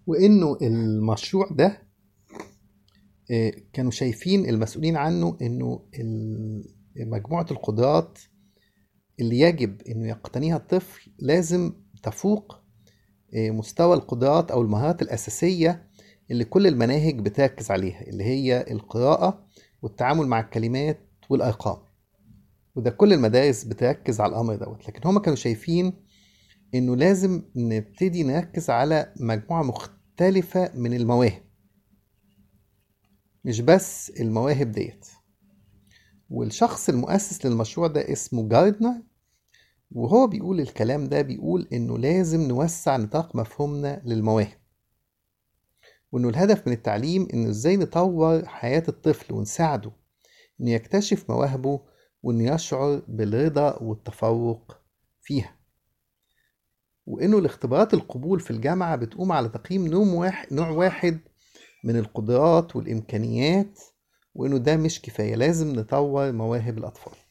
وإنه المشروع ده كانوا شايفين المسؤولين عنه إنه مجموعة القدرات اللي يجب إنه يقتنيها الطفل لازم تفوق مستوى القدرات أو المهارات الأساسية اللي كل المناهج بتركز عليها، اللي هي القراءة والتعامل مع الكلمات والأرقام. وده كل المدارس بتركز على الأمر دوت، لكن هما كانوا شايفين إنه لازم نبتدي نركز على مجموعة مختلفة من المواهب، مش بس المواهب ديت. والشخص المؤسس للمشروع ده اسمه جاردنر، وهو بيقول الكلام ده، بيقول إنه لازم نوسع نطاق مفهومنا للمواهب، وإنه الهدف من التعليم إنه إزاي نطور حياة الطفل ونساعده إنه يكتشف مواهبه وإنه يشعر بالرضا والتفوق فيها. وإنه الاختبارات القبول في الجامعة بتقوم على تقييم نوع واحد من القدرات والإمكانيات، وإنه ده مش كفاية، لازم نطور مواهب الأطفال.